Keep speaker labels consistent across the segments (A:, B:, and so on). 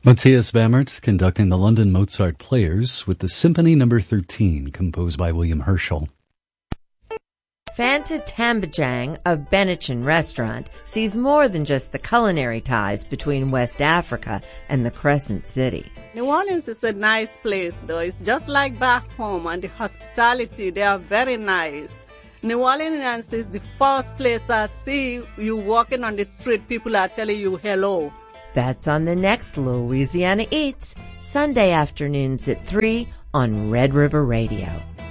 A: Matthias Bammert conducting the London Mozart Players with the Symphony No. 13, composed by William Herschel.
B: Fanta Tambajang of Benetchin Restaurant sees more than just the culinary ties between West Africa and the Crescent City.
C: New Orleans is a nice place, though. It's just like back home, and the hospitality, they are very nice. New Orleans is the first place I see you walking on the street, people are telling you hello.
B: That's on the next Louisiana Eats, Sunday afternoons at 3 on Red River Radio.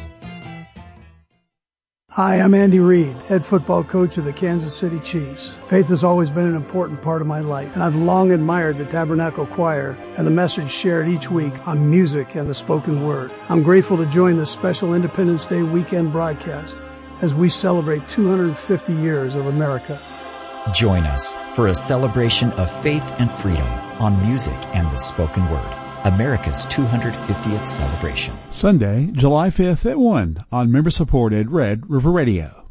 D: Hi, I'm Andy Reid, head football coach of the Kansas City Chiefs. Faith has always been an important part of my life, and I've long admired the Tabernacle Choir and the message shared each week on music and the spoken word. I'm grateful to join this special Independence Day weekend broadcast as we celebrate 250 years of America.
E: Join us for a celebration of faith and freedom on music and the spoken word. America's 250th celebration.
F: Sunday, July 5th at 1 on member-supported Red River Radio.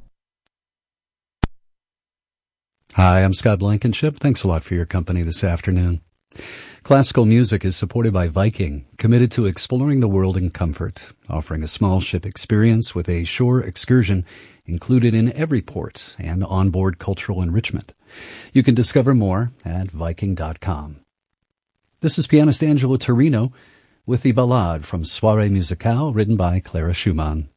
A: Hi, I'm Scott Blankenship. Thanks a lot for your company this afternoon. Classical music is supported by Viking, committed to exploring the world in comfort, offering a small ship experience with a shore excursion included in every port and onboard cultural enrichment. You can discover more at Viking.com. This is pianist Angelo Torino with the Ballade from Soirée Musicale, written by Clara Schumann.